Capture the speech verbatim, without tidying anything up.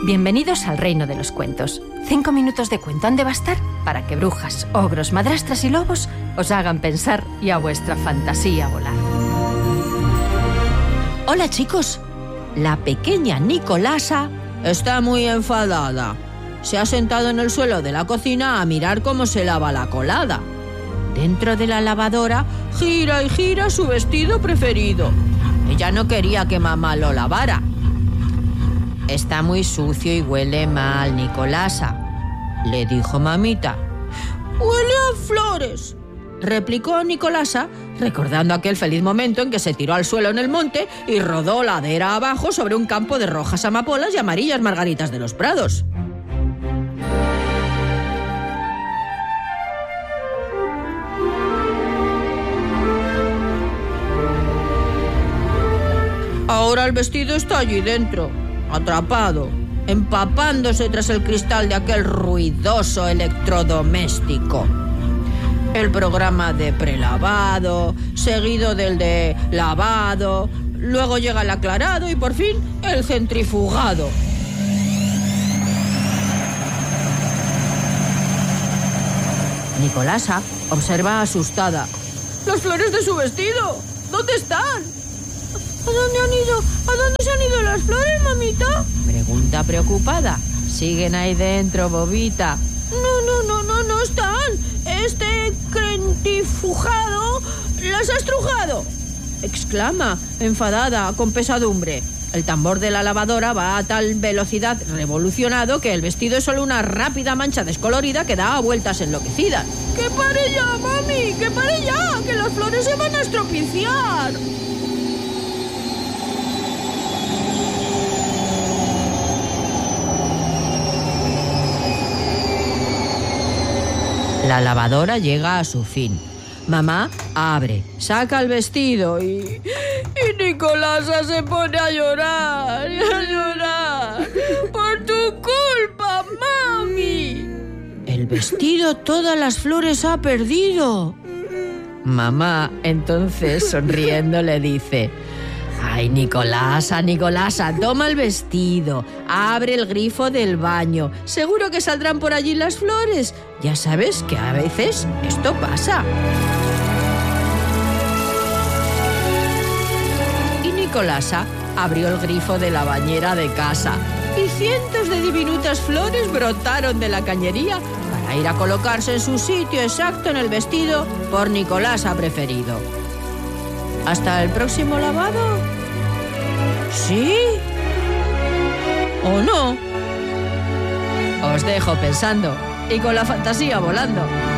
Bienvenidos al reino de los cuentos. Cinco minutos de cuento han de bastar para que brujas, ogros, madrastras y lobos os hagan pensar y a vuestra fantasía volar. Hola, chicos. La pequeña Nicolasa está muy enfadada. Se ha sentado en el suelo de la cocina a mirar cómo se lava la colada. Dentro de la lavadora gira y gira su vestido preferido. Ella no quería que mamá lo lavara. Está muy sucio y huele mal, Nicolasa, le dijo mamita. Huele a flores, replicó Nicolasa, recordando aquel feliz momento en que se tiró al suelo en el monte y rodó ladera abajo sobre un campo de rojas amapolas y amarillas margaritas de los prados. Ahora el vestido está allí dentro, atrapado, empapándose tras el cristal de aquel ruidoso electrodoméstico. El programa de prelavado, seguido del de lavado, luego llega el aclarado y por fin el centrifugado. Nicolasa observa asustada. ¡Las flores de su vestido! ¿Dónde están? ¿A dónde han ido? ¿A dónde se han ido las flores, mamita? Pregunta preocupada. Siguen ahí dentro, bobita. No, no, no, no, no están. Este centrifugado las ha estrujado, exclama, enfadada, con pesadumbre. El tambor de la lavadora va a tal velocidad revolucionado que el vestido es solo una rápida mancha descolorida que da vueltas enloquecidas. ¡Que pare ya, mami! ¡Que pare ya! ¡Que las flores se van a estropiciar! La lavadora llega a su fin. Mamá abre, saca el vestido y... Y Nicolasa se pone a llorar, y a llorar. ¡Por tu culpa, mami! El vestido todas las flores ha perdido. Mamá, entonces, sonriendo, le dice... Ay, Nicolasa, Nicolasa, toma el vestido, abre el grifo del baño. Seguro que saldrán por allí las flores. Ya sabes que a veces esto pasa. Y Nicolasa abrió el grifo de la bañera de casa y cientos de diminutas flores brotaron de la cañería para ir a colocarse en su sitio exacto en el vestido por Nicolasa preferido. ¿Hasta el próximo lavado? ¿Sí? ¿O no? Os dejo pensando y con la fantasía volando.